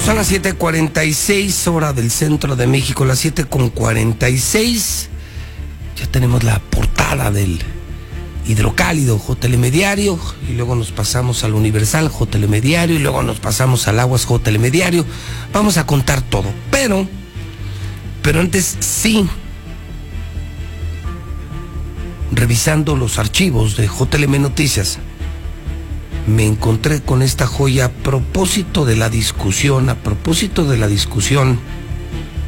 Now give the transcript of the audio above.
Son las 7:46 hora del centro de México, las 7:46. Ya tenemos la portada del Hidrocálido, Telediario, y luego nos pasamos al Universal, Telediario, y luego nos pasamos al Aguas, Telediario. Vamos a contar todo, pero antes sí, revisando los archivos de JLM Noticias, me encontré con esta joya a propósito de la discusión